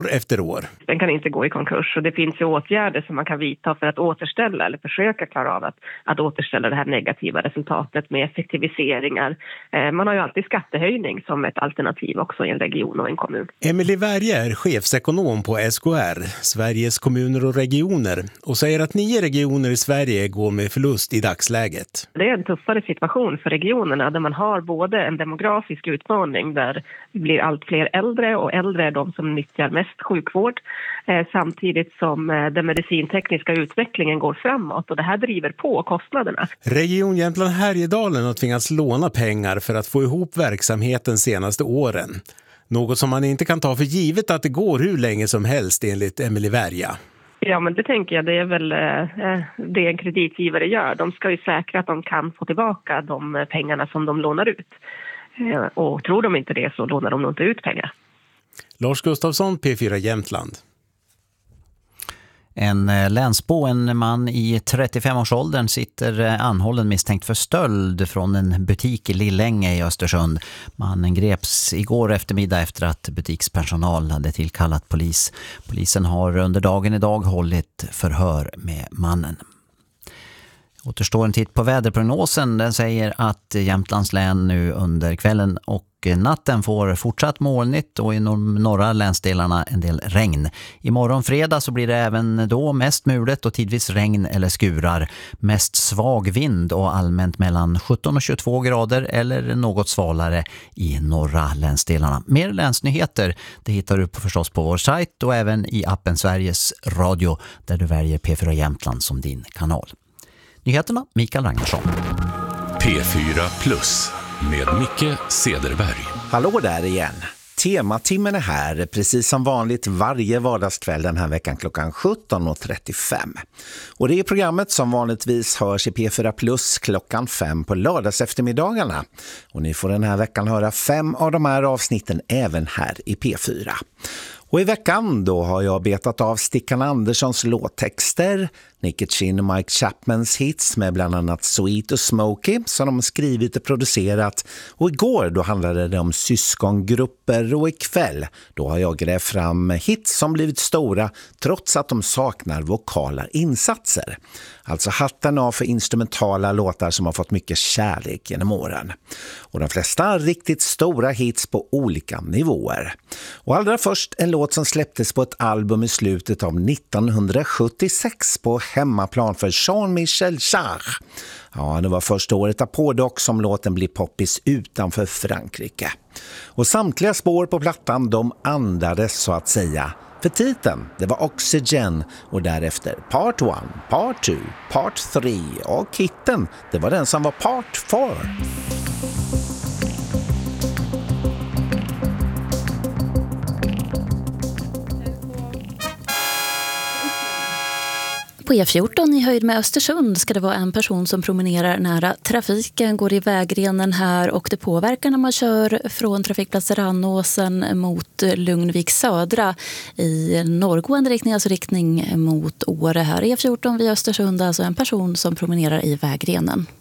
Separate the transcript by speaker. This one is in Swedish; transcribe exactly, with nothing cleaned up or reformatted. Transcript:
Speaker 1: efter år.
Speaker 2: Den kan inte gå i konkurs och det finns ju åtgärder som man kan vidta för att återställa eller försöka klara av att, att återställa det här negativa resultatet med effektiviseringar. Eh, man har ju alltid skattehöjning som ett alternativ också i en region och en kommun.
Speaker 1: Emelie Werje är chefsekonom på S K R, Sveriges kommuner och regioner, och säger att nio regioner i Sverige går med förlust i dagsläget.
Speaker 2: Det är en tuffare situation för regionerna där man har både en demografisk utmaning där det blir allt fler äldre och äldre är de som nyttjar mest sjukvård eh, samtidigt som eh, den medicintekniska utvecklingen går framåt och det här driver på kostnaderna.
Speaker 1: Region Jämtland Härjedalen har tvingats låna pengar för att få ihop verksamheten senaste åren. Något som man inte kan ta för givet att det går hur länge som helst enligt Emelie Werje.
Speaker 2: Ja, men det tänker jag, det är väl eh, det en kreditgivare gör. De ska ju säkra att de kan få tillbaka de pengarna som de lånar ut. Eh, och tror de inte det så lånar de nog inte ut pengar.
Speaker 1: Lars Gustafsson, P fyra Jämtland.
Speaker 3: En länsbo, en man i trettiofem-årsåldern, sitter anhållen misstänkt för stöld från en butik i Lillänge i Östersund. Mannen greps igår eftermiddag efter att butikspersonal hade tillkallat polis. Polisen har under dagen idag hållit förhör med mannen. Återstår en titt på väderprognosen. Den säger att Jämtlands län nu under kvällen och natten får fortsatt molnigt och i de norra länsdelarna en del regn. Imorgon fredag så blir det även då mest mulet och tidvis regn eller skurar. Mest svag vind och allmänt mellan sjutton och tjugotvå grader eller något svalare i norra länsdelarna. Mer länsnyheter det hittar du på förstås på vår sajt och även i appen Sveriges Radio där du väljer P fyra Jämtland som din kanal. Nyheterna, Mikael Ragnarsson.
Speaker 4: P fyra plus med Micke Sederberg.
Speaker 5: Hallå där igen. Tematimmen är här precis som vanligt varje vardagskväll den här veckan klockan sjutton och trettiofem. Och det är programmet som vanligtvis hörs i P fyra plus klockan fem på lördags eftermiddagarna. Och ni får den här veckan höra fem av de här avsnitten även här i P fyra. Och i veckan då har jag betat av Stickan Anderssons låttexter, Nicky Chin och Mike Chapmans hits med bland annat Sweet och Smokey som de skrivit och producerat. Och igår då handlade det om syskongrupper och ikväll då har jag grävt fram hits som blivit stora trots att de saknar vokala insatser. Alltså hatten av för instrumentala låtar som har fått mycket kärlek genom åren. Och de flesta riktigt stora hits på olika nivåer. Och allra först en låt som släpptes på ett album i slutet av nittonhundrasjuttiosex på hemmaplan för Jean-Michel Jarre. Ja, det var första året därpå dock som låten blir poppis utanför Frankrike. Och samtliga spår på plattan de andades så att säga. För titeln, det var Oxygen och därefter Part one, Part two, Part three och hitten, det var den som var Part four.
Speaker 6: På E fjorton i höjd med Östersund ska det vara en person som promenerar nära trafiken, går i vägrenen här och det påverkar när man kör från trafikplatsen Rannåsen mot Lugnvik södra i norrgående riktning, alltså riktning mot Åre här. E fjorton vid Östersund, alltså en person som promenerar i vägrenen.